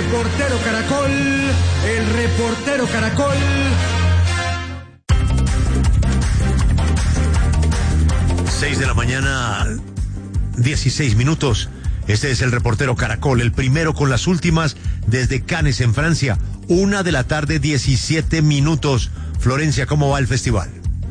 reportero Caracol, el reportero Caracol. Seis de la mañana, 16 minutos. Este es el reportero Caracol, el primero con las últimas desde Cannes en Francia. 1:00 p.m, 17 minutos. Florencia, ¿cómo va el festival?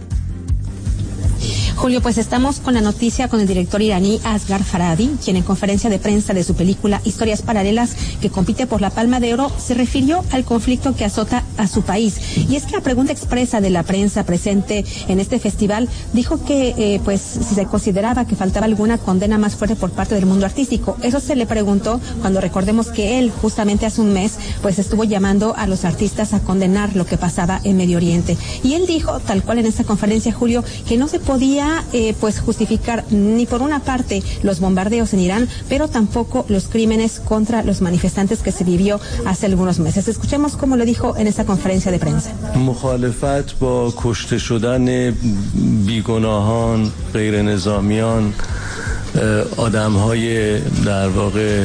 Julio, pues estamos con la noticia con el director iraní Asghar Farhadi, quien en conferencia de prensa de su película Historias Paralelas, que compite por la Palma de Oro, se refirió al conflicto que azota a su país. Y es que a pregunta expresa de la prensa presente en este festival, dijo que pues si se consideraba que faltaba alguna condena más fuerte por parte del mundo artístico. Eso se le preguntó cuando recordemos que él justamente hace un mes pues estuvo llamando a los artistas a condenar lo que pasaba en Medio Oriente. Y él dijo, tal cual en esta conferencia, Julio, que no se podía pues justificar ni por una parte los bombardeos en Irán, pero tampoco los crímenes contra los manifestantes que se vivió hace algunos meses. Escuchemos cómo lo dijo en esa conferencia de prensa. مخالفت با کشته شدن بیگناهان غیر نظامیان آدم‌های در واقع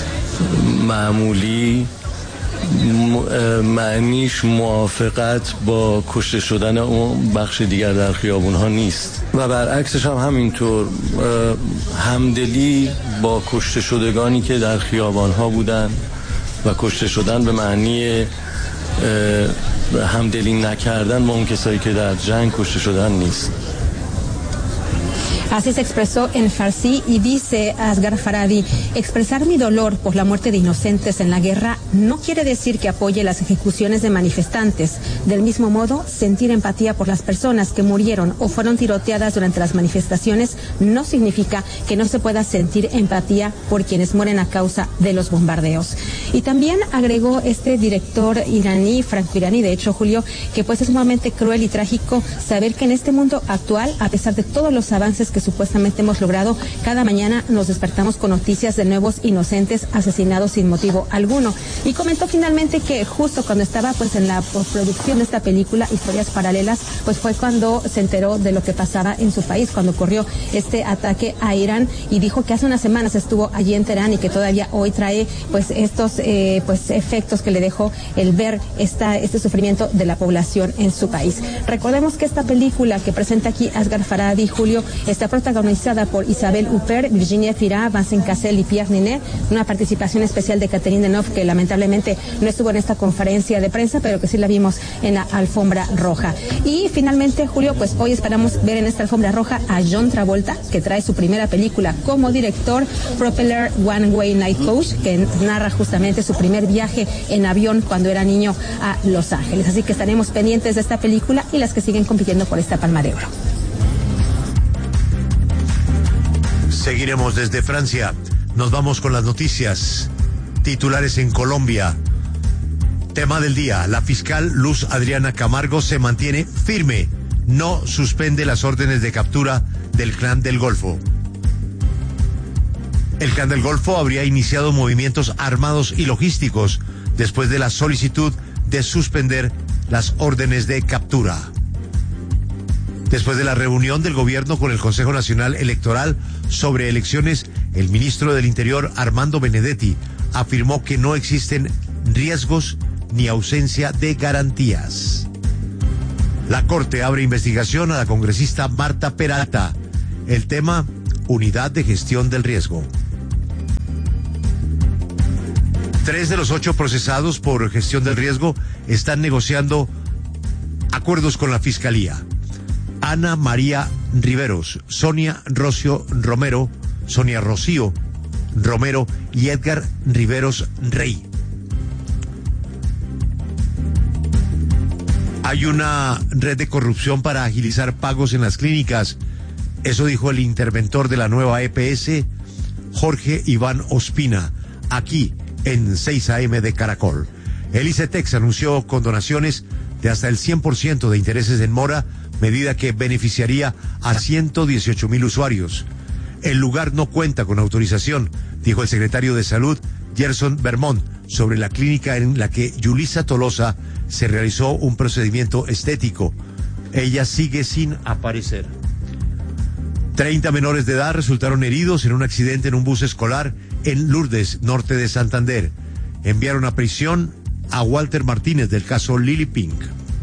معمولی معنیش موافقت با کشته شدن اون بخش دیگر در خیابون‌ها نیست و برعکسش هم همینطور همدلی با کشته شدگانی که در خیابان‌ها بودن و کشته شدن به معنی همدلی نکردن با اون کسایی که در جنگ کشته شدن نیست. Así se expresó en farsi y dice Asghar Farhadi, expresar mi dolor por la muerte de inocentes en la guerra no quiere decir que apoye las ejecuciones de manifestantes. Del mismo modo, sentir empatía por las personas que murieron o fueron tiroteadas durante las manifestaciones no significa que no se pueda sentir empatía por quienes mueren a causa de los bombardeos. Y también agregó este director iraní, franco-iraní, de hecho, Julio, que pues es sumamente cruel y trágico saber que en este mundo actual, a pesar de todos los avances que supuestamente hemos logrado, cada mañana nos despertamos con noticias de nuevos inocentes asesinados sin motivo alguno. Y comentó finalmente que justo cuando estaba pues en la postproducción de esta película, Historias Paralelas, pues fue cuando se enteró de lo que pasaba en su país, cuando ocurrió este ataque a Irán, y dijo que hace unas semanas estuvo allí en Teherán y que todavía hoy trae pues estos pues efectos que le dejó el ver este sufrimiento de la población en su país. Recordemos que esta película que presenta aquí Asghar Farhadi, Julio, está protagonizada por Isabelle Huppert, Virginie Fira, Vincent Cassel y Pierre Ninet, una participación especial de Catherine Deneuve, que lamentablemente no estuvo en esta conferencia de prensa, pero que sí la vimos en la alfombra roja. Y finalmente, Julio, pues hoy esperamos ver en esta alfombra roja a John Travolta, que trae su primera película como director, Propeller One Way Night Coach, que narra justamente su primer viaje en avión cuando era niño a Los Ángeles. Así que estaremos pendientes de esta película y las que siguen compitiendo por esta Palma de Oro. Seguiremos desde Francia. Nos vamos con las noticias. Titulares en Colombia. Tema del día. La fiscal Luz Adriana Camargo se mantiene firme. No suspende las órdenes de captura del Clan del Golfo. El Clan del Golfo habría iniciado movimientos armados y logísticos después de la solicitud de suspender las órdenes de captura. Después de la reunión del gobierno con el Consejo Nacional Electoral sobre elecciones, el ministro del Interior, Armando Benedetti, afirmó que no existen riesgos ni ausencia de garantías. La Corte abre investigación a la congresista Marta Peralta. El tema, unidad de gestión del riesgo. 3 de los 8 procesados por gestión del riesgo están negociando acuerdos con la Fiscalía. Ana María Riveros, Sonia Rocío Romero y Edgar Riveros Rey. Hay una red de corrupción para agilizar pagos en las clínicas. Eso dijo el interventor de la nueva EPS, Jorge Iván Ospina, aquí en 6 AM de Caracol. El ICETEX anunció condonaciones de hasta el 100% de intereses en mora, medida que beneficiaría a 118,000 usuarios. El lugar no cuenta con autorización, dijo el secretario de Salud, Gerson Vermont, sobre la clínica en la que Yulisa Tolosa se realizó un procedimiento estético. Ella sigue sin aparecer. 30 menores de edad resultaron heridos en un accidente en un bus escolar en Lourdes, norte de Santander. enviaron a prisión a Walter Martínez del caso Lily Pink.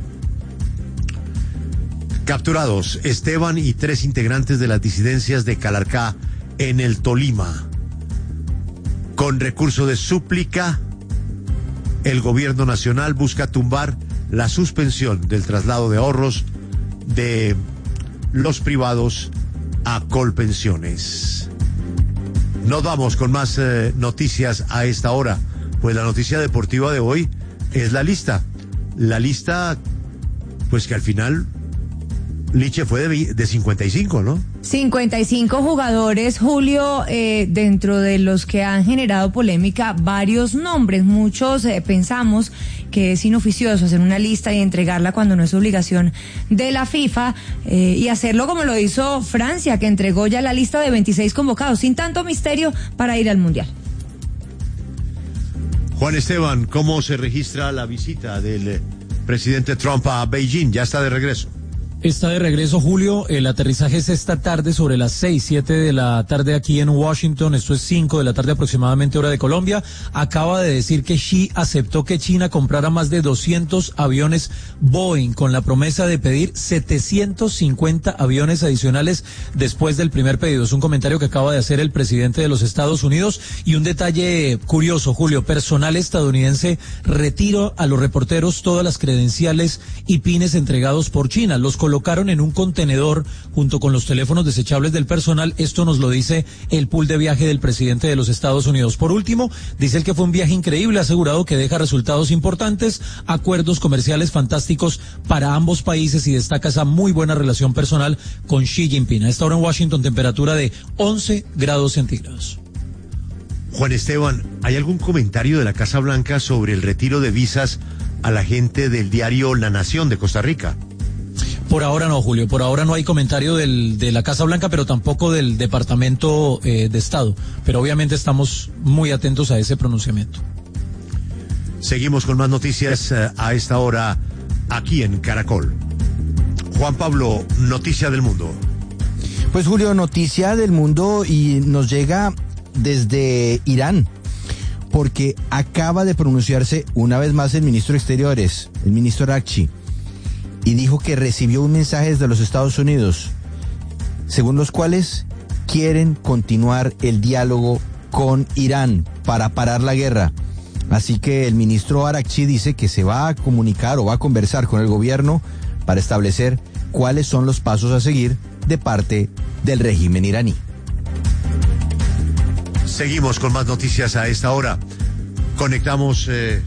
Capturados Esteban y 3 integrantes de las disidencias de Calarcá en el Tolima. Con recurso de súplica, el gobierno nacional busca tumbar la suspensión del traslado de ahorros de los privados a Colpensiones. Nos vamos con más noticias a esta hora, pues la noticia deportiva de hoy es la lista, pues que al final Liche fue de 55, ¿no? 55 jugadores, Julio, dentro de los que han generado polémica, varios nombres. Muchos pensamos que es inoficioso hacer una lista y entregarla cuando no es obligación de la FIFA, y hacerlo como lo hizo Francia, que entregó ya la lista de 26 convocados, sin tanto misterio, para ir al Mundial. Juan Esteban, ¿cómo se registra la visita del presidente Trump a Beijing? Ya está de regreso. Está de regreso, Julio. El aterrizaje es esta tarde sobre las 7 de la tarde aquí en Washington. Esto es 5 de la tarde aproximadamente, hora de Colombia. Acaba de decir que Xi aceptó que China comprara más de 200 aviones Boeing, con la promesa de pedir 750 aviones adicionales después del primer pedido. Es un comentario que acaba de hacer el presidente de los Estados Unidos. Y un detalle curioso, Julio: personal estadounidense retira a los reporteros todas las credenciales y pines entregados por China. Los colocaron en un contenedor junto con los teléfonos desechables del personal. Esto nos lo dice el pool de viaje del presidente de los Estados Unidos. Por último, dice él que fue un viaje increíble, ha asegurado que deja resultados importantes, acuerdos comerciales fantásticos para ambos países, y destaca esa muy buena relación personal con Xi Jinping. A esta hora en Washington, temperatura de 11 grados centígrados. Juan Esteban, ¿hay algún comentario de la Casa Blanca sobre el retiro de visas a la gente del diario La Nación de Costa Rica? Por ahora no, Julio, por ahora no hay comentario de la Casa Blanca, pero tampoco del Departamento de Estado. Pero obviamente estamos muy atentos a ese pronunciamiento. Seguimos con más noticias a esta hora aquí en Caracol. Juan Pablo, noticia del mundo. Pues Julio, noticia del mundo, y nos llega desde Irán, porque acaba de pronunciarse una vez más el ministro de Exteriores, el ministro Araghchi, y dijo que recibió un mensaje desde los Estados Unidos, según los cuales quieren continuar el diálogo con Irán para parar la guerra. Así que el ministro Araghchi dice que se va a comunicar o va a conversar con el gobierno para establecer cuáles son los pasos a seguir de parte del régimen iraní. Seguimos con más noticias a esta hora. Conectamos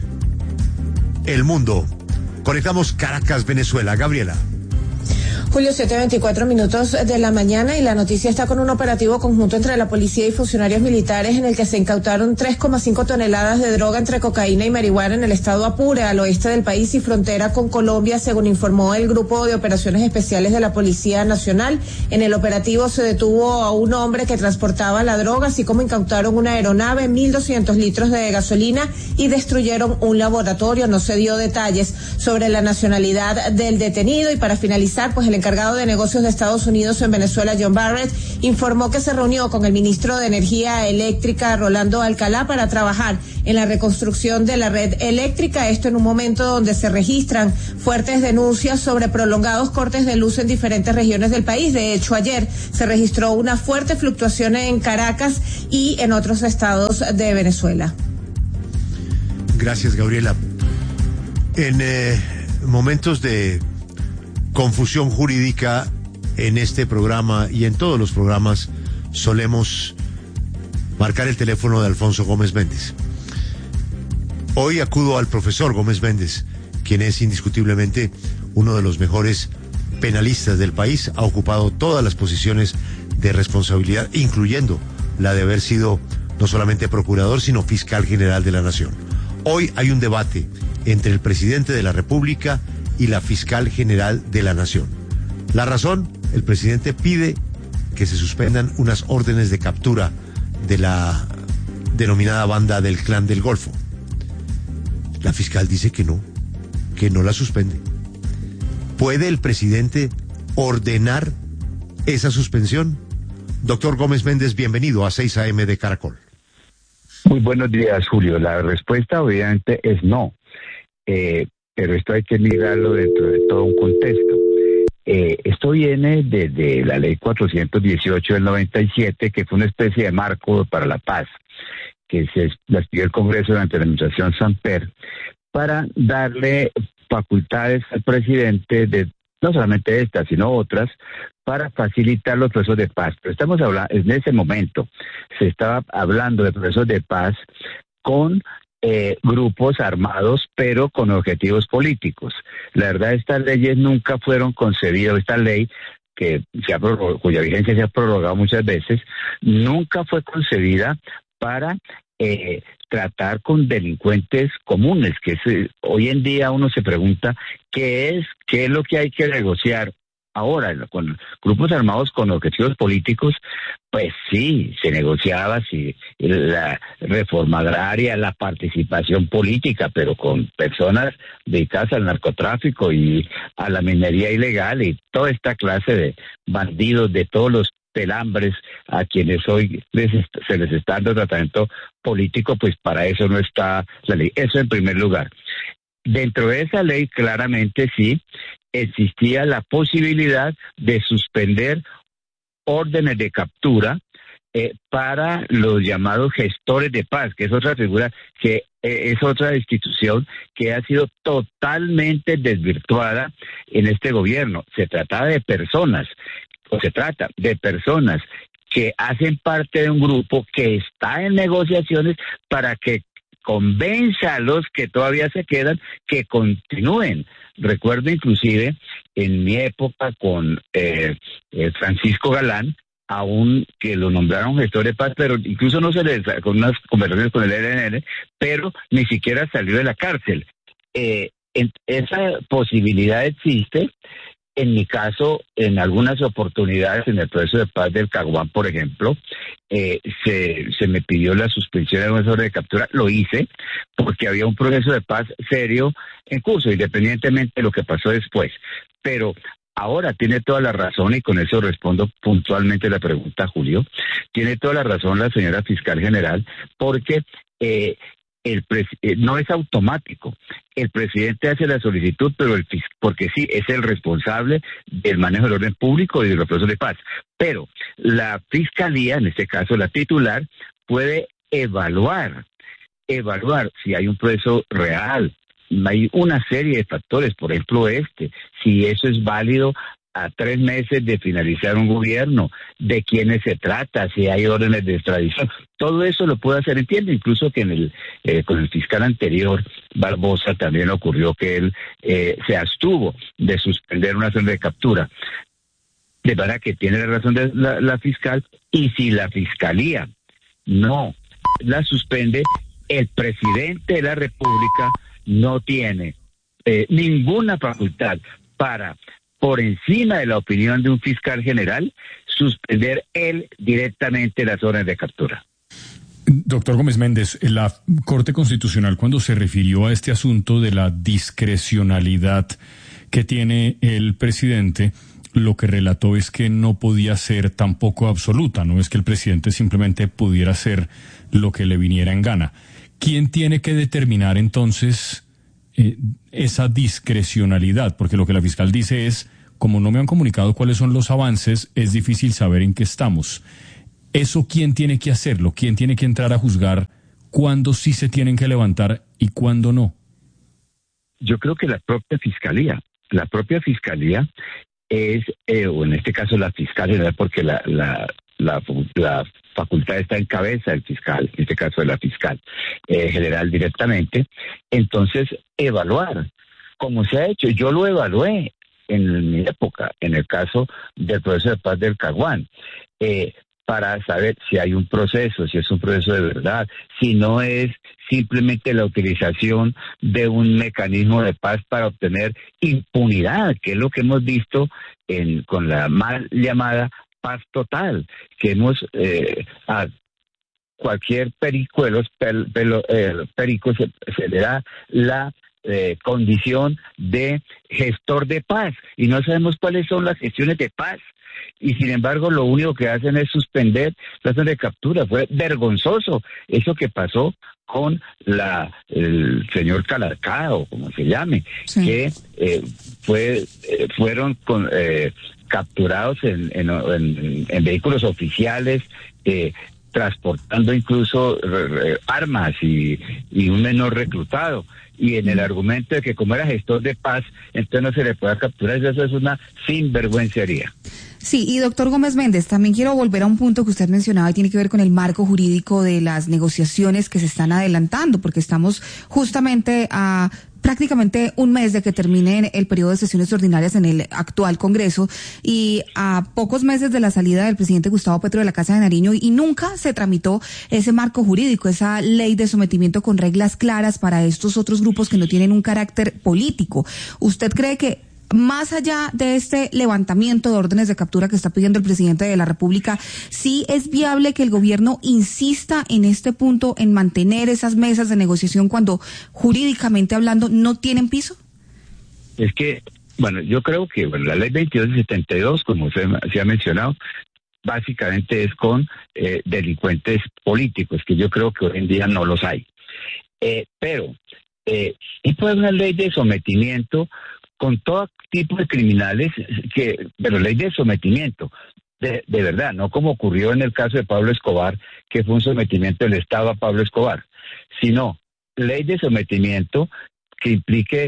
el mundo. Conectamos Caracas, Venezuela. Gabriela. Julio, 7:24 de la mañana, y la noticia está con un operativo conjunto entre la policía y funcionarios militares en el que se incautaron 3,5 toneladas de droga entre cocaína y marihuana en el estado Apure, al oeste del país y frontera con Colombia, según informó el Grupo de Operaciones Especiales de la Policía Nacional. En el operativo se detuvo a un hombre que transportaba la droga, así como incautaron una aeronave, 1.200 litros de gasolina y destruyeron un laboratorio. No se dio detalles sobre la nacionalidad del detenido. Y para finalizar, pues el encargado de negocios de Estados Unidos en Venezuela, John Barrett, informó que se reunió con el ministro de Energía Eléctrica, Rolando Alcalá, para trabajar en la reconstrucción de la red eléctrica. Esto en un momento donde se registran fuertes denuncias sobre prolongados cortes de luz en diferentes regiones del país. De hecho, ayer se registró una fuerte fluctuación en Caracas y en otros estados de Venezuela. Gracias, Gabriela. En momentos de confusión jurídica en este programa y en todos los programas solemos marcar el teléfono de Alfonso Gómez Méndez. Hoy acudo al profesor Gómez Méndez, quien es indiscutiblemente uno de los mejores penalistas del país, ha ocupado todas las posiciones de responsabilidad, incluyendo la de haber sido no solamente procurador, sino fiscal general de la Nación. Hoy hay un debate entre el presidente de la República y la fiscal general de la Nación. La razón: el presidente pide que se suspendan unas órdenes de captura de la denominada banda del Clan del Golfo. La fiscal dice que no la suspende. ¿Puede el presidente ordenar esa suspensión? Doctor Gómez Méndez, bienvenido a 6 AM de Caracol. Muy buenos días, Julio. La respuesta obviamente es no, pero esto hay que mirarlo dentro de todo un contexto. Esto viene desde la ley 418 del 97, que fue una especie de marco para la paz, que se la pidió el Congreso durante la administración Samper, para darle facultades al presidente de no solamente estas, sino otras, para facilitar los procesos de paz. Pero estamos hablando, en ese momento, se estaba hablando de procesos de paz con grupos armados, pero con objetivos políticos. La verdad, estas leyes nunca fueron concebidas, esta ley cuya vigencia se ha prorrogado muchas veces, nunca fue concebida para tratar con delincuentes comunes, hoy en día uno se pregunta qué es lo que hay que negociar ahora con grupos armados con objetivos políticos. Pues sí, se negociaba la reforma agraria, la participación política, pero con personas dedicadas al narcotráfico y a la minería ilegal y toda esta clase de bandidos de todos los pelambres a quienes hoy se les está dando tratamiento político, pues para eso no está la ley. Eso en primer lugar. Dentro de esa ley claramente sí existía la posibilidad de suspender órdenes de captura para los llamados gestores de paz, que es otra figura, que es otra institución que ha sido totalmente desvirtuada en este gobierno. Se trata de personas que hacen parte de un grupo que está en negociaciones para que convenza a los que todavía se quedan que continúen. Recuerdo inclusive en mi época con Francisco Galán, aún que lo nombraron gestor de paz, pero incluso no se le con unas conversaciones con el ELN, pero ni siquiera salió de la cárcel. Esa posibilidad existe. En mi caso, en algunas oportunidades en el proceso de paz del Caguán, por ejemplo, se me pidió la suspensión de algunas órdenes de captura. Lo hice porque había un proceso de paz serio en curso, independientemente de lo que pasó después. Pero ahora tiene toda la razón, y con eso respondo puntualmente la pregunta, Julio, tiene toda la razón la señora fiscal general, porque no es automático. El presidente hace la solicitud, pero porque sí, es el responsable del manejo del orden público y de los procesos de paz. Pero la fiscalía, en este caso la titular, puede evaluar si hay un proceso real. Hay una serie de factores, por ejemplo si eso es válido a 3 meses de finalizar un gobierno, de quiénes se trata, si hay órdenes de extradición. Todo eso lo puede hacer, entiendo, incluso que con el fiscal anterior, Barbosa, también ocurrió que él se abstuvo de suspender una orden de captura. De manera que tiene la razón de la fiscal, y si la fiscalía no la suspende, el presidente de la República no tiene ninguna facultad para, por encima de la opinión de un fiscal general, suspender él directamente las órdenes de captura. Doctor Gómez Méndez, la Corte Constitucional, cuando se refirió a este asunto de la discrecionalidad que tiene el presidente, lo que relató es que no podía ser tampoco absoluta, no es que el presidente simplemente pudiera hacer lo que le viniera en gana. ¿Quién tiene que determinar entonces esa discrecionalidad? Porque lo que la fiscal dice es, como no me han comunicado cuáles son los avances, es difícil saber en qué estamos. ¿Eso quién tiene que hacerlo? ¿Quién tiene que entrar a juzgar cuándo sí se tienen que levantar y cuándo no? Yo creo que la propia fiscalía es, o en este caso la fiscal general, porque la facultad está en cabeza del fiscal, en este caso de la fiscal general directamente. Entonces, evaluar, como se ha hecho. Yo lo evalué en mi época, en el caso del proceso de paz del Caguán, para saber si hay un proceso, si es un proceso de verdad, si no es simplemente la utilización de un mecanismo de paz para obtener impunidad, que es lo que hemos visto con la mal llamada paz total, que hemos a cualquier perico de los pericos se le da la condición de gestor de paz, y no sabemos cuáles son las gestiones de paz y sin embargo lo único que hacen es suspender la orden de captura. Fue vergonzoso eso que pasó con el señor Calarcá, o como se llame, sí, que fueron capturados en vehículos oficiales, transportando incluso armas y un menor reclutado. Y en el argumento de que como era gestor de paz, entonces no se le pueda capturar, eso es una sinvergüencería. Sí, y doctor Gómez Méndez, también quiero volver a un punto que usted mencionaba y tiene que ver con el marco jurídico de las negociaciones que se están adelantando, porque estamos justamente a prácticamente un mes de que termine el periodo de sesiones ordinarias en el actual Congreso y a pocos meses de la salida del presidente Gustavo Petro de la Casa de Nariño, y nunca se tramitó ese marco jurídico, esa ley de sometimiento con reglas claras para estos otros grupos que no tienen un carácter político. ¿Usted cree que más allá de este levantamiento de órdenes de captura que está pidiendo el presidente de la República, sí es viable que el gobierno insista en este punto, en mantener esas mesas de negociación cuando jurídicamente hablando no tienen piso? Es que, bueno, yo creo que la ley 2272, como se ha mencionado, básicamente es con delincuentes políticos, que yo creo que hoy en día no los hay. Pero puede haber una ley de sometimiento con todo tipo de criminales, pero ley de sometimiento, de verdad, no como ocurrió en el caso de Pablo Escobar, que fue un sometimiento del Estado a Pablo Escobar, sino ley de sometimiento que implique,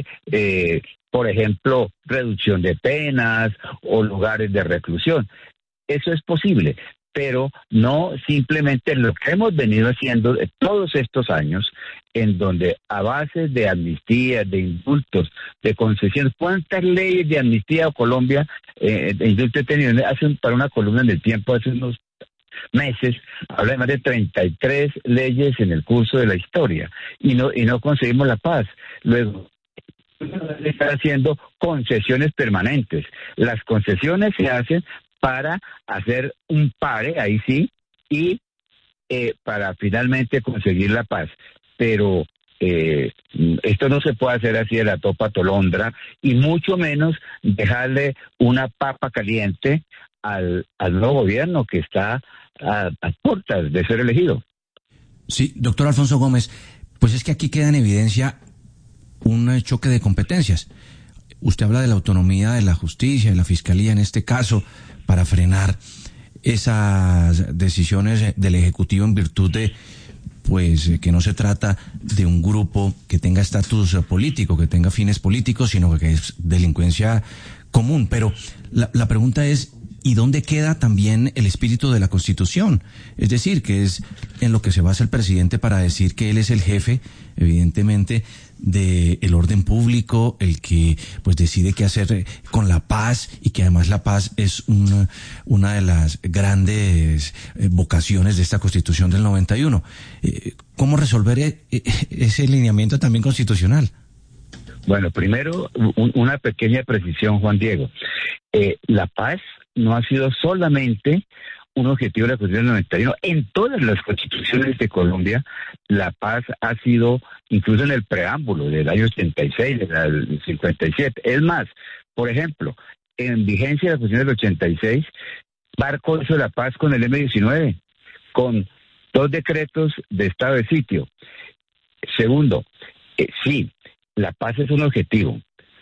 por ejemplo, reducción de penas o lugares de reclusión. Eso es posible, pero no simplemente lo que hemos venido haciendo de todos estos años, en donde a base de amnistía, de indultos, de concesiones, ¿cuántas leyes de amnistía o Colombia de indulto he tenido? Para una columna en El Tiempo hace unos meses, habla de más de 33 leyes en el curso de la historia, y no conseguimos la paz. Luego, están haciendo concesiones permanentes. Las concesiones se hacen para hacer un pare, ahí sí, y para finalmente conseguir la paz. Pero esto no se puede hacer así de la topa tolondra, y mucho menos dejarle una papa caliente al nuevo gobierno que está a puertas de ser elegido. Sí, doctor Alfonso Gómez, pues es que aquí queda en evidencia un choque de competencias. Usted habla de la autonomía de la justicia, de la fiscalía en este caso, para frenar esas decisiones del Ejecutivo en virtud de, pues, que no se trata de un grupo que tenga estatus político, que tenga fines políticos, sino que es delincuencia común. Pero la pregunta es, ¿y dónde queda también el espíritu de la Constitución? Es decir, que es en lo que se basa el presidente para decir que él es el jefe, evidentemente, del orden público, el que pues decide qué hacer con la paz, y que además la paz es una de las grandes vocaciones de esta Constitución del 91. ¿Cómo resolver ese lineamiento también constitucional? Bueno, primero, una pequeña precisión, Juan Diego. La paz no ha sido solamente un objetivo de la Constitución del 91. En todas las constituciones de Colombia, la paz ha sido, incluso en el preámbulo del año 86, del 57. Es más, por ejemplo, en vigencia de la Constitución del 86, marcó eso de la paz con el M-19, con 2 decretos de estado de sitio. Segundo, sí, la paz es un objetivo,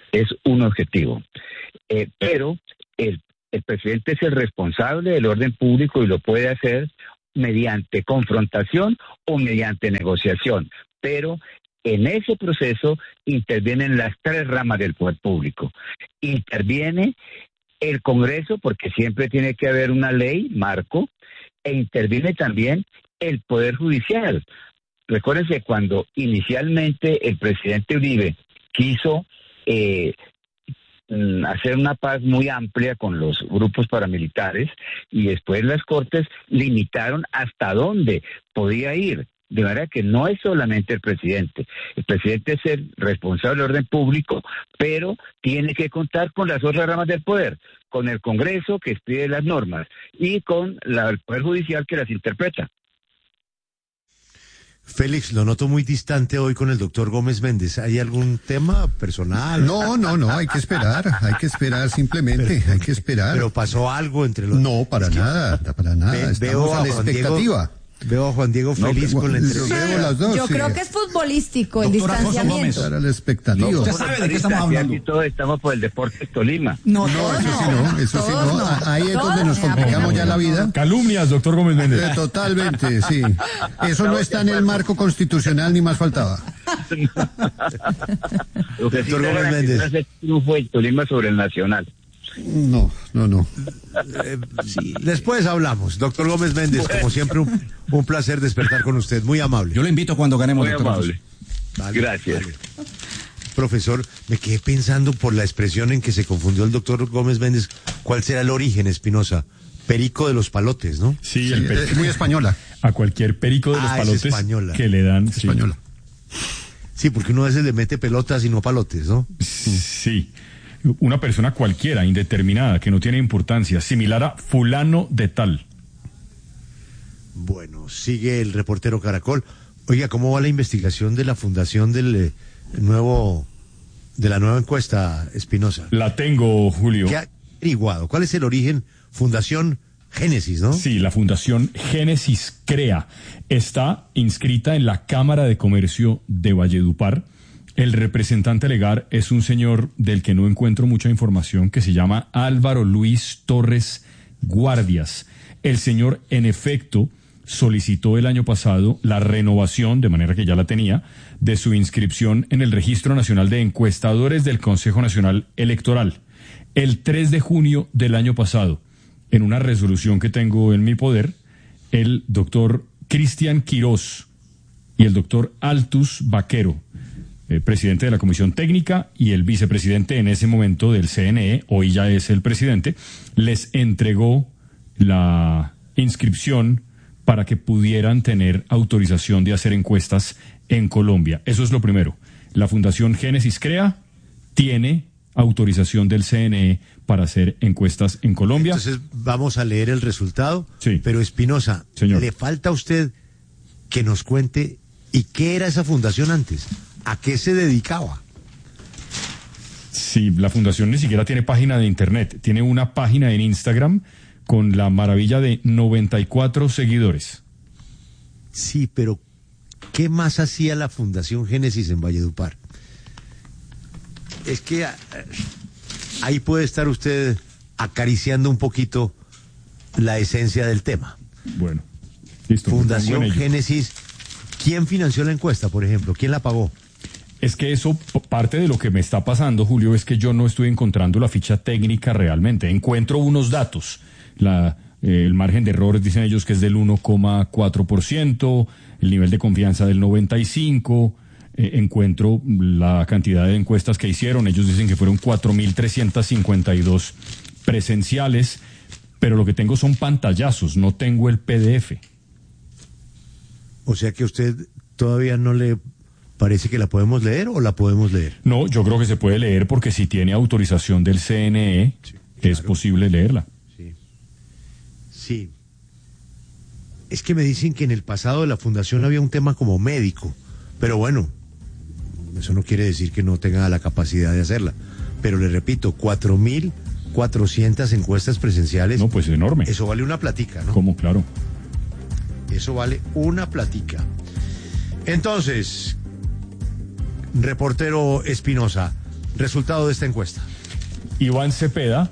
pero el presidente es el responsable del orden público y lo puede hacer mediante confrontación o mediante negociación, pero en ese proceso intervienen las 3 ramas del poder público. Interviene el Congreso, porque siempre tiene que haber una ley, marco, e interviene también el Poder Judicial. Recuérdense, cuando inicialmente el presidente Uribe quiso hacer una paz muy amplia con los grupos paramilitares, y después las Cortes limitaron hasta dónde podía ir. De manera que no es solamente el presidente es el responsable del orden público, pero tiene que contar con las otras ramas del poder, con el Congreso, que expide las normas, y con el Poder Judicial, que las interpreta. Félix, lo noto muy distante hoy con el doctor Gómez Méndez. ¿Hay algún tema personal? No, hay que esperar simplemente, hay que esperar. ¿Pero pasó algo entre los...? No, para nada. Estamos a la expectativa. Veo a Juan Diego feliz con la entrevista. Veo las dos, Yo creo que es futbolístico el distanciamiento. Para la expectativa. Usted sabe de qué estamos hablando. Aquí todos estamos por el Deportes Tolima. No, eso sí no. Ahí es donde nos complicamos ya la vida. Calumnias, doctor Gómez Méndez. Totalmente, sí. Eso no está en el marco constitucional, ni más faltaba. Doctor Gómez Méndez. No hace triunfo el Tolima sobre el Nacional. No. Sí, después hablamos. Doctor Gómez Méndez, como siempre, un placer despertar con usted. Muy amable. Yo lo invito cuando ganemos. Muy doctor. amable. Gracias. Vale. Profesor, me quedé pensando por la expresión en que se confundió el doctor Gómez Méndez. ¿Cuál será el origen, Espinosa? Perico de los palotes, ¿no? Sí, es muy española. A cualquier perico de los palotes que le dan. Española. Sí, porque uno a veces le mete pelotas y no palotes, ¿no? Sí. Una persona cualquiera, indeterminada, que no tiene importancia, similar a fulano de tal. Bueno, sigue el reportero Caracol. Oiga, ¿cómo va la investigación de la fundación de la nueva encuesta, Espinosa? La tengo, Julio. ¿Qué ha averiguado? ¿Cuál es el origen? Fundación Génesis, ¿no? Sí, la Fundación Génesis CREA está inscrita en la Cámara de Comercio de Valledupar. El representante legal es un señor del que no encuentro mucha información, que se llama Álvaro Luis Torres Guardias. El señor, en efecto, solicitó el año pasado la renovación, de manera que ya la tenía, de su inscripción en el Registro Nacional de Encuestadores del Consejo Nacional Electoral. El 3 de junio del año pasado, en una resolución que tengo en mi poder, el doctor Cristian Quirós y el doctor Altus Vaquero, presidente de la Comisión Técnica y el vicepresidente en ese momento del CNE, hoy ya es el presidente, les entregó la inscripción para que pudieran tener autorización de hacer encuestas en Colombia. Eso es lo primero. La Fundación Génesis CREA tiene autorización del CNE para hacer encuestas en Colombia. Entonces vamos a leer el resultado. Sí. Pero Espinosa, señor, le falta a usted que nos cuente y qué era esa fundación antes. ¿A qué se dedicaba? Sí, la fundación ni siquiera tiene página de internet. Tiene una página en Instagram con la maravilla de 94 seguidores. Sí, pero ¿qué más hacía la Fundación Génesis en Valledupar? Es que ahí puede estar usted acariciando un poquito la esencia del tema. Bueno, listo. Fundación Génesis, ¿quién financió la encuesta, por ejemplo? ¿Quién la pagó? Es que eso, parte de lo que me está pasando, Julio, es que yo no estoy encontrando la ficha técnica realmente. Encuentro unos datos. El margen de errores, dicen ellos, que es del 1,4%, el nivel de confianza del 95%. Encuentro la cantidad de encuestas que hicieron. Ellos dicen que fueron 4.352 presenciales, pero lo que tengo son pantallazos, no tengo el PDF. O sea que a usted todavía no le parece que la podemos leer o la podemos leer. No, yo creo que se puede leer porque si tiene autorización del CNE, sí, claro, es posible leerla. Sí. Es que me dicen que en el pasado de la fundación había un tema como médico, pero bueno, eso no quiere decir que no tenga la capacidad de hacerla. Pero le repito, 4.400 encuestas presenciales. No, pues enorme. Eso vale una platica, ¿no? ¿Cómo? Claro. Eso vale una platica. Entonces, reportero Espinosa, resultado de esta encuesta. Iván Cepeda,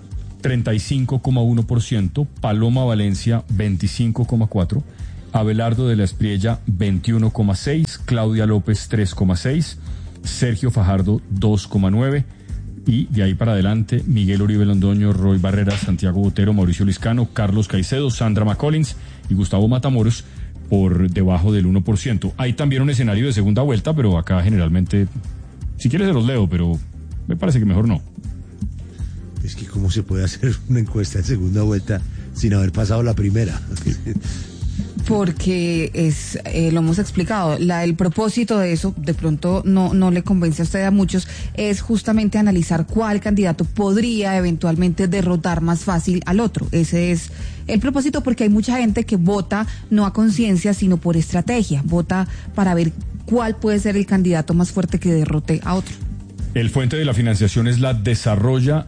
35,1%, Paloma Valencia, 25,4%, Abelardo de la Espriella, 21,6%, Claudia López, 3,6%, Sergio Fajardo, 2,9%, y de ahí para adelante, Miguel Uribe Londoño, Roy Barreras, Santiago Botero, Mauricio Liscano, Carlos Caicedo, Sandra McCollins y Gustavo Matamoros, por debajo del 1%. Hay también un escenario de segunda vuelta, pero acá generalmente, si quieres se los leo, pero me parece que mejor no. Es que cómo se puede hacer una encuesta en segunda vuelta sin haber pasado la primera. Porque lo hemos explicado, el propósito de eso, de pronto no le convence a usted, a muchos, es justamente analizar cuál candidato podría eventualmente derrotar más fácil al otro. Ese es el propósito, porque hay mucha gente que vota no a conciencia, sino por estrategia, vota para ver cuál puede ser el candidato más fuerte que derrote a otro. El fuente de la financiación es la Desarrolla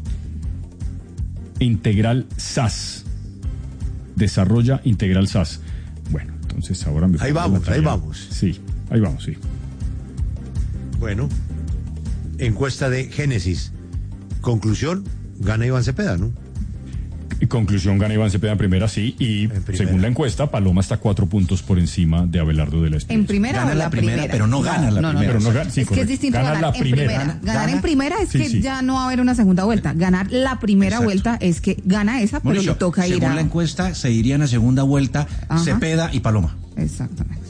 Integral SAS. Desarrolla Integral SAS. Bueno, entonces ahora me... Ahí vamos. Sí, ahí vamos, sí. Bueno, encuesta de Génesis. Conclusión, gana Iván Cepeda, ¿no? Conclusión, gana Iván Cepeda en primera, sí, y según la encuesta, Paloma está 4 puntos por encima de Abelardo de la Espriella. ¿En primera gana o la primera? Pero no gana la primera. Pero no gana, sí, es que es distinto gana ganar la en primera. primera. Ganar en primera es Sí, que sí. ya no va a haber una segunda vuelta. Ganar la primera Exacto. vuelta es que gana esa, pero Mauricio, le toca ir según a... la encuesta, se irían a segunda vuelta Ajá. Cepeda y Paloma. Exactamente.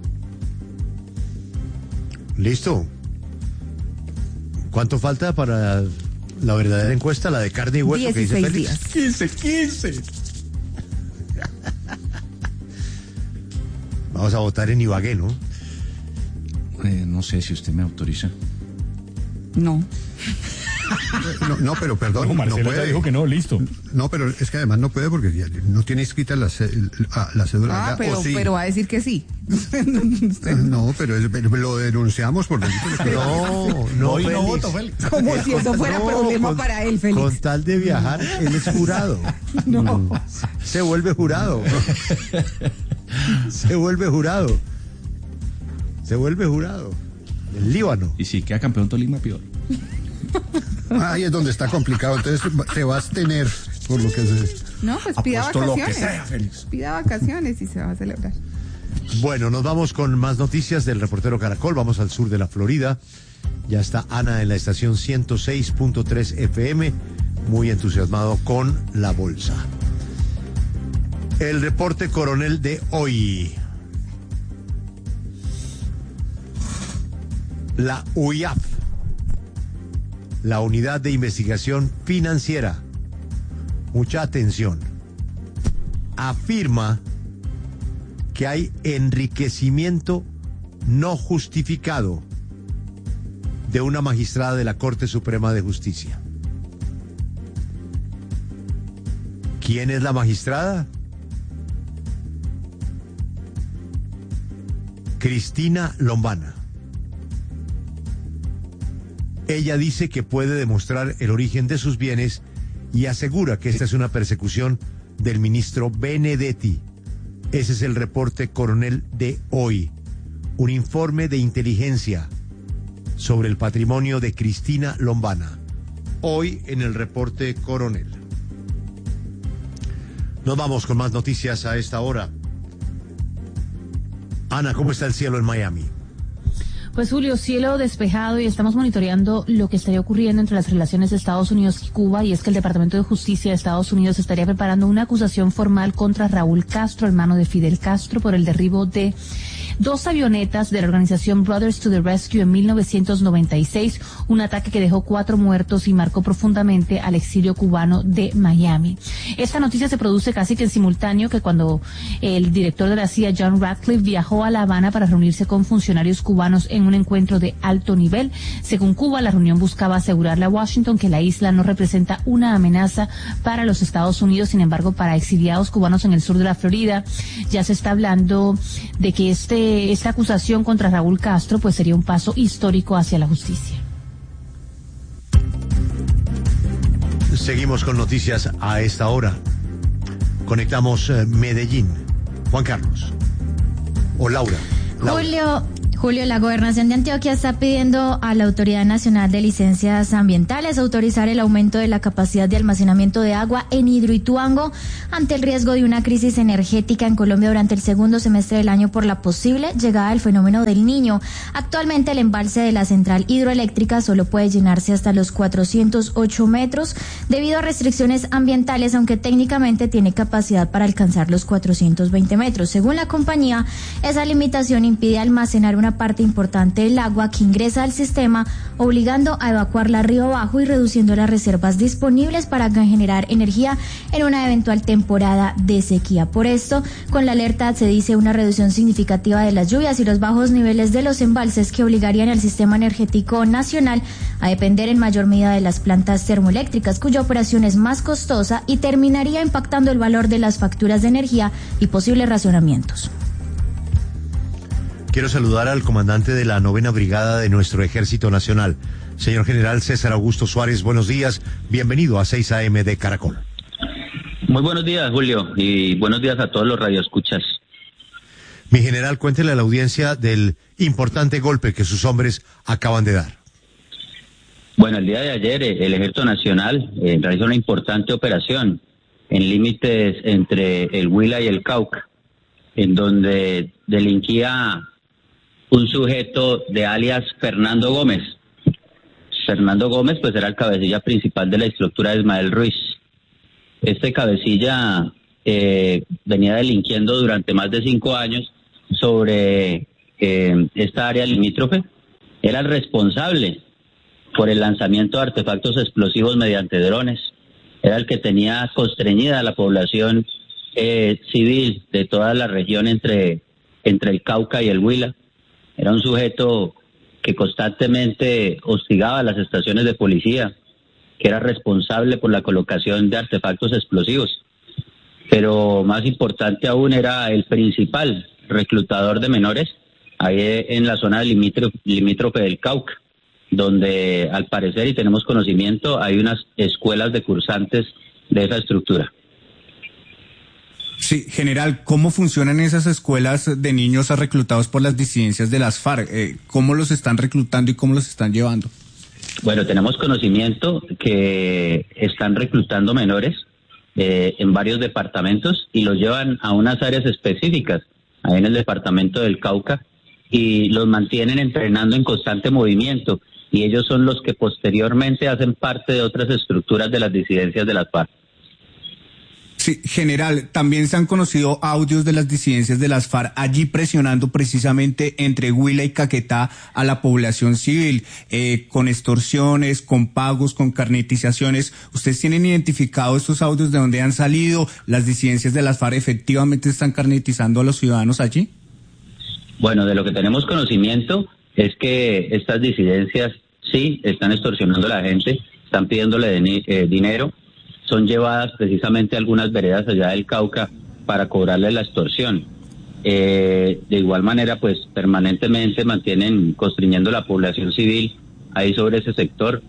Listo. ¿Cuánto falta para la verdadera encuesta, la de carne y hueso que dice 16 Félix? días. 15. Vamos a votar en Ibagué, ¿no? No sé si usted me autoriza. No. No, pero perdón, No, no Marcela ya puede. dijo que no, listo. No, pero es que además no puede porque ya no tiene escrita la cédula. Pero, sí. pero va a decir que sí. No, pero lo denunciamos por delito electoral. No, Hoy no Félix. voto, Félix. Como si eso fuera problema para él, Félix. Con tal de viajar, él es jurado. No. Se vuelve jurado. Se vuelve jurado. El Líbano. Y si queda campeón Tolima, peor. Ahí es donde está complicado. Entonces te vas a tener por lo que se... No, pues pida Apuesto lo que vacaciones. sea, Félix. Pida vacaciones y se va a celebrar. Bueno, nos vamos con más noticias del reportero Caracol. Vamos al sur de la Florida. Ya está Ana en la estación 106.3 FM, muy entusiasmado con la bolsa. El reporte coronel de hoy. La UIAF, la Unidad de Investigación Financiera, mucha atención, afirma que hay enriquecimiento no justificado de una magistrada de la Corte Suprema de Justicia. ¿Quién es la magistrada? Cristina Lombana. Ella dice que puede demostrar el origen de sus bienes y asegura que esta es una persecución del ministro Benedetti. Ese es el reporte coronel de hoy. Un informe de inteligencia sobre el patrimonio de Cristina Lombana. Hoy en el reporte coronel. Nos vamos con más noticias a esta hora. Ana, ¿cómo está el cielo en Miami? Pues Julio, cielo despejado y estamos monitoreando lo que estaría ocurriendo entre las relaciones de Estados Unidos y Cuba, y es que el Departamento de Justicia de Estados Unidos estaría preparando una acusación formal contra Raúl Castro, hermano de Fidel Castro, por el derribo de 2 avionetas de la organización Brothers to the Rescue en 1996, un ataque que dejó 4 muertos y marcó profundamente al exilio cubano de Miami. Esta noticia se produce casi que en simultáneo que cuando el director de la CIA, John Ratcliffe, viajó a La Habana para reunirse con funcionarios cubanos en un encuentro de alto nivel. Según Cuba, la reunión buscaba asegurarle a Washington que la isla no representa una amenaza para los Estados Unidos. Sin embargo, para exiliados cubanos en el sur de la Florida, ya se está hablando de que esta acusación contra Raúl Castro pues sería un paso histórico hacia la justicia. Seguimos con noticias a esta hora. Conectamos Medellín. Juan Carlos. O Laura. Julio, la Gobernación de Antioquia está pidiendo a la Autoridad Nacional de Licencias Ambientales autorizar el aumento de la capacidad de almacenamiento de agua en Hidroituango ante el riesgo de una crisis energética en Colombia durante el segundo semestre del año por la posible llegada del fenómeno del Niño. Actualmente el embalse de la central hidroeléctrica solo puede llenarse hasta los 408 metros debido a restricciones ambientales, aunque técnicamente tiene capacidad para alcanzar los 420 metros. Según la compañía, esa limitación impide almacenar una una parte importante del agua que ingresa al sistema, obligando a evacuarla río abajo y reduciendo las reservas disponibles para generar energía en una eventual temporada de sequía. Por esto, con la alerta se dice una reducción significativa de las lluvias y los bajos niveles de los embalses que obligarían al sistema energético nacional a depender en mayor medida de las plantas termoeléctricas, cuya operación es más costosa y terminaría impactando el valor de las facturas de energía y posibles racionamientos. Quiero saludar al comandante de la 9ª Brigada de nuestro Ejército Nacional, señor General César Augusto Suárez. Buenos días, bienvenido a 6 AM de Caracol. Muy buenos días, Julio, y buenos días a todos los radioescuchas. Mi general, cuéntele a la audiencia del importante golpe que sus hombres acaban de dar. Bueno, el día de ayer el Ejército Nacional realizó una importante operación en límites entre el Huila y el Cauca, en donde delinquía un sujeto de alias Fernando Gómez. Fernando Gómez pues era el cabecilla principal de la estructura de Ismael Ruiz. Este cabecilla venía delinquiendo durante más de 5 años sobre esta área limítrofe. Era el responsable por el lanzamiento de artefactos explosivos mediante drones. Era el que tenía constreñida a la población civil de toda la región entre el Cauca y el Huila. Era un sujeto que constantemente hostigaba a las estaciones de policía, que era responsable por la colocación de artefactos explosivos. Pero más importante aún, era el principal reclutador de menores ahí en la zona limítrofe del Cauca, donde al parecer, y tenemos conocimiento, hay unas escuelas de cursantes de esa estructura. Sí, general, ¿cómo funcionan esas escuelas de niños reclutados por las disidencias de las FARC? ¿Cómo los están reclutando y cómo los están llevando? Bueno, tenemos conocimiento que están reclutando menores en varios departamentos y los llevan a unas áreas específicas, ahí en el departamento del Cauca, y los mantienen entrenando en constante movimiento, y ellos son los que posteriormente hacen parte de otras estructuras de las disidencias de las FARC. Sí, general, también se han conocido audios de las disidencias de las FARC allí presionando precisamente entre Huila y Caquetá a la población civil, con extorsiones, con pagos, con carnetizaciones. ¿Ustedes tienen identificado estos audios de dónde han salido? ¿Las disidencias de las FARC efectivamente están carnetizando a los ciudadanos allí? Bueno, de lo que tenemos conocimiento es que estas disidencias sí están extorsionando a la gente, están pidiéndole dinero. Son llevadas precisamente a algunas veredas allá del Cauca para cobrarle la extorsión. De igual manera, pues permanentemente mantienen constriñendo la población civil ahí sobre ese sector.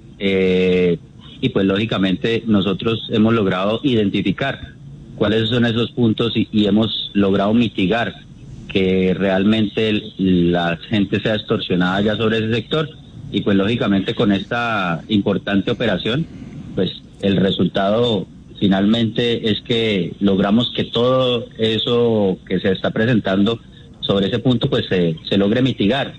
Y pues lógicamente nosotros hemos logrado identificar cuáles son esos puntos y hemos logrado mitigar que realmente la gente sea extorsionada ya sobre ese sector. Y pues lógicamente con esta importante operación, pues el resultado finalmente es que logramos que todo eso que se está presentando sobre ese punto pues se logre mitigar.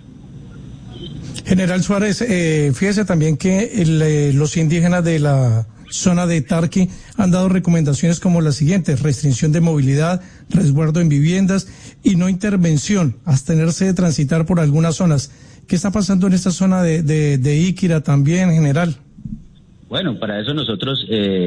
General Suárez, fíjese también que los indígenas de la zona de Tarqui han dado recomendaciones como las siguientes: restricción de movilidad, resguardo en viviendas y no intervención, abstenerse de transitar por algunas zonas. ¿Qué está pasando en esta zona de Íquira también, general? Bueno, para eso nosotros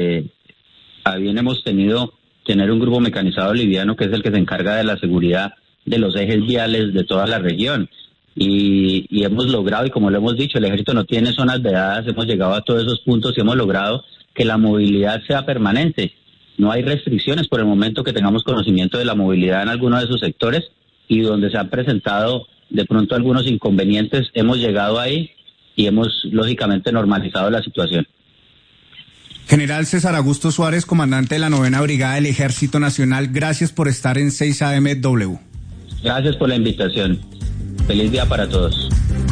bien hemos tener un grupo mecanizado liviano que es el que se encarga de la seguridad de los ejes viales de toda la región. Y hemos logrado, y como lo hemos dicho, el ejército no tiene zonas vedadas, hemos llegado a todos esos puntos y hemos logrado que la movilidad sea permanente. No hay restricciones por el momento que tengamos conocimiento de la movilidad en alguno de esos sectores, y donde se han presentado de pronto algunos inconvenientes, hemos llegado ahí y hemos lógicamente normalizado la situación. General César Augusto Suárez, comandante de la 9ª Brigada del Ejército Nacional, gracias por estar en 6 AM-W. Gracias por la invitación. Feliz día para todos.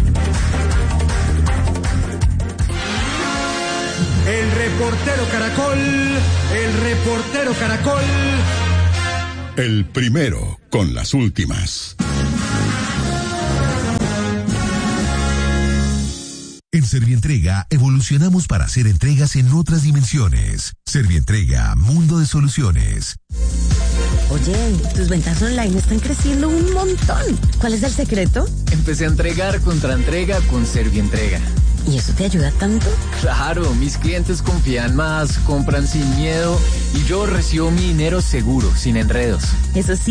El reportero Caracol. El primero con las últimas. En Servientrega evolucionamos para hacer entregas en otras dimensiones. Servientrega, mundo de soluciones. Oye, tus ventas online están creciendo un montón. ¿Cuál es el secreto? Empecé a entregar contra entrega con Servientrega. ¿Y eso te ayuda tanto? Claro, mis clientes confían más, compran sin miedo y yo recibo mi dinero seguro, sin enredos. Eso sí.